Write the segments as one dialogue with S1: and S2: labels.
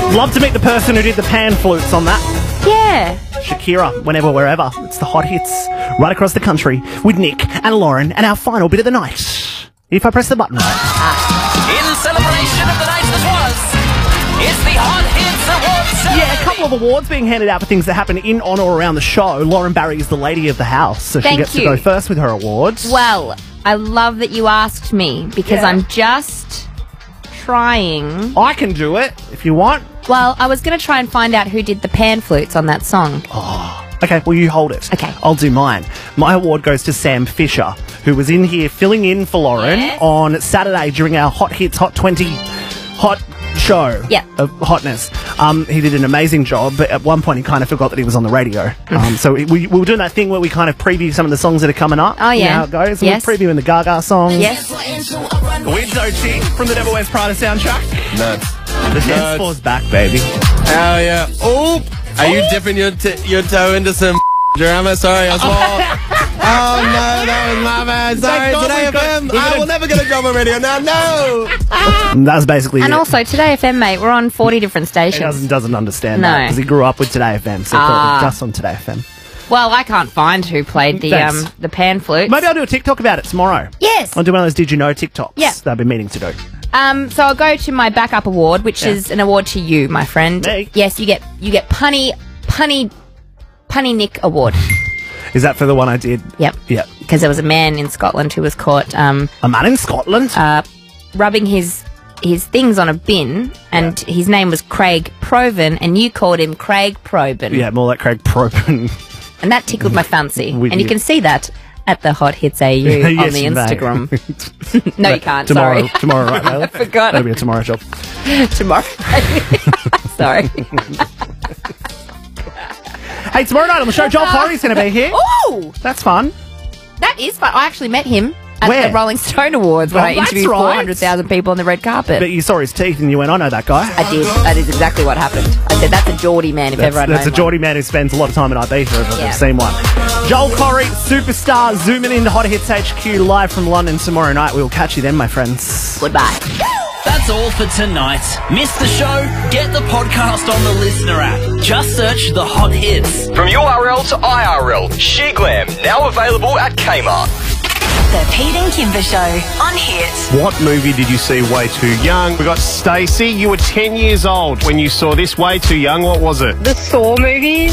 S1: Love to meet the person who did the pan flutes on that.
S2: Yeah.
S1: Shakira, whenever, wherever. It's the hot hits right across the country with Nick and Lauren and our final bit of the night. If I press the button right.
S3: In celebration of the night that was, it's the Hot Hits Awards.
S1: Yeah, a couple of awards being handed out for things that happen in, on, or around the show. Lauren Barry is the lady of the house, so she gets to go first with her awards.
S2: Well, I love that you asked me because I'm just trying.
S1: I can do it if you want.
S2: Well, I was going to try and find out who did the pan flutes on that song.
S1: Okay, well, you hold it.
S2: Okay.
S1: I'll do mine. My award goes to Sam Fisher, who was in here filling in for Lauren on Saturday during our Hot Hits Hot 20 Hot show of hotness. He did an amazing job, but at one point he kind of forgot that he was on the radio. So we were doing that thing where we kind of preview some of the songs that are coming up.
S2: Oh, yeah.
S1: You know how it goes.
S2: Yes.
S1: We're previewing the Gaga songs.
S2: Yes.
S1: With Dochi from the Devil Wears Prada soundtrack.
S4: Nuts.
S1: The dance floor's back, baby.
S4: Hell yeah. Oh, are you dipping your toe into some drama? Sorry, I swallowed. Oh no, that was my bad. Sorry, Today FM. I will never get a job on radio now. No.
S1: That's basically
S2: And
S1: it.
S2: also, Today FM, mate, we're on 40 different stations.
S1: He doesn't understand that because he grew up with Today FM, so he thought it was just on Today FM.
S2: Well, I can't find who played the pan flute.
S1: Maybe I'll do a TikTok about it tomorrow.
S2: Yes.
S1: I'll do one of those Did You Know TikToks that I've been meaning to do.
S2: So I'll go to my backup award, which is an award to you, my friend.
S1: Me?
S2: Yes, you get Punny Nick Award.
S1: Is that for the one I did?
S2: Yep.
S1: Yep.
S2: Because there was a man in Scotland who was caught
S1: A man in Scotland?
S2: rubbing his things on a bin, and his name was Craig Proven, and you called him Craig Probin.
S1: Yeah, more like Craig Probin.
S2: And that tickled my fancy.
S1: We
S2: and you
S1: did.
S2: can see that at the Hot Hits AU on
S1: Yes,
S2: the
S1: you may.
S2: Instagram. No, you can't.
S1: Tomorrow,
S2: Sorry.
S1: tomorrow, right, Layla?
S2: I forgot.
S1: That'll be a tomorrow job.
S2: Tomorrow. Sorry.
S1: Hey, tomorrow night on the show, Joel Corey's going to be here.
S2: Oh,
S1: That's fun.
S2: that is fun. I actually met him at
S1: Where?
S2: the Rolling Stone Awards when
S1: Oh,
S2: I
S1: that's
S2: interviewed
S1: right.
S2: 400,000 people on the red carpet.
S1: But you saw his teeth and you went, I know that guy.
S2: I did. That is exactly what happened. I said, that's a Geordie man if ever I'd known
S1: That's a
S2: one.
S1: Geordie man who spends a lot of time in Ibiza if I've
S2: Yeah.
S1: ever seen one. Joel Corey, superstar, zooming into Hot Hits HQ live from London tomorrow night. We will catch you then, my friends.
S2: Goodbye.
S3: That's all for tonight. Missed the show? Get the podcast on the Listener app. Just search the Hot Hits.
S5: From URL to IRL, She Glam, now available at Kmart.
S6: The Pete and Kimber Show on Hit.
S7: What movie did you see way too young? We got Stacey. You were 10 years old when you saw this way too young. What was it?
S8: The Saw movie.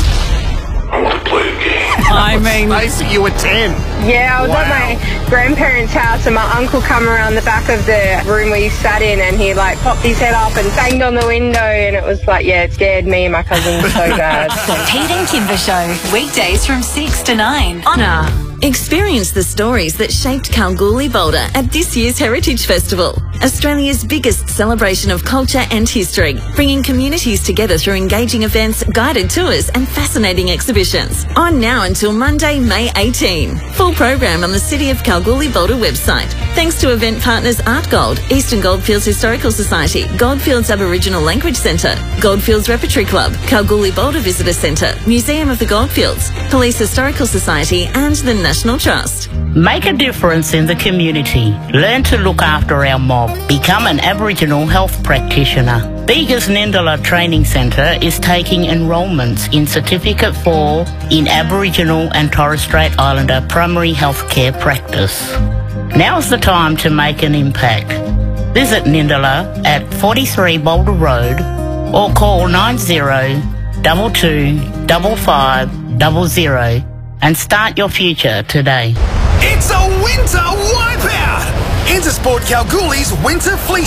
S3: I mean,
S7: Stacey, you were 10.
S8: Yeah, I was at my grandparents' house and my uncle come around the back of the room we sat in and he like popped his head up and banged on the window and it was like, it scared me and my cousin so bad.
S6: The Pete and Kimber Show, weekdays from 6 to 9 on R.
S9: Experience the stories that shaped Kalgoorlie Boulder at this year's Heritage Festival, Australia's biggest celebration of culture and history, bringing communities together through engaging events, guided tours and fascinating exhibitions. On now until Monday, May 18. Full program on the City of Kalgoorlie Boulder website. Thanks to event partners Art Gold, Eastern Goldfields Historical Society, Goldfields Aboriginal Language Centre, Goldfields Repertory Club, Kalgoorlie Boulder Visitor Centre, Museum of the Goldfields, Police Historical Society and the National Trust.
S10: Make a difference in the community. Learn to look after our mob. Become an Aboriginal health practitioner. Bega's Nindala Training Centre is taking enrolments in Certificate 4 in Aboriginal and Torres Strait Islander primary healthcare practice. Now's the time to make an impact. Visit Nindala at 43 Boulder Road or call 90 22 55 00 and start your future today.
S11: It's a winter wipeout! Intersport Kalgoorlie's Winter Fleece